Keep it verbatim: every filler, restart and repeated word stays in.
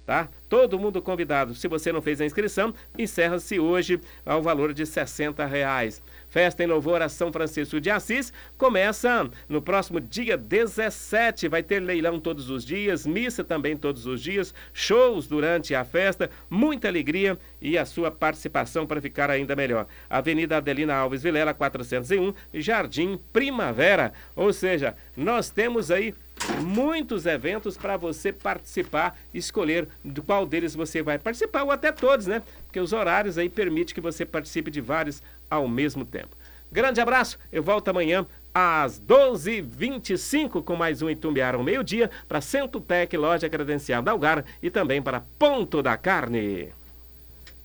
tá? Todo mundo convidado. Se você não fez a inscrição, encerra-se hoje ao valor de sessenta reais. Festa em louvor a São Francisco de Assis começa no próximo dia dezessete. Vai ter leilão todos os dias, missa também todos os dias, shows durante a festa, muita alegria e a sua participação para ficar ainda melhor. Avenida Adelina Alves Vilela, quatrocentos e um, Jardim Primavera. Ou seja, nós temos aí muitos eventos para você participar, escolher do qual deles você vai participar, ou até todos, né? Porque os horários aí permitem que você participe de vários ao mesmo tempo. Grande abraço, eu volto amanhã às doze e vinte e cinco com mais um Itumbiara ao meio-dia para Centro Tec, loja credencial da Algar e também para Ponto da Carne.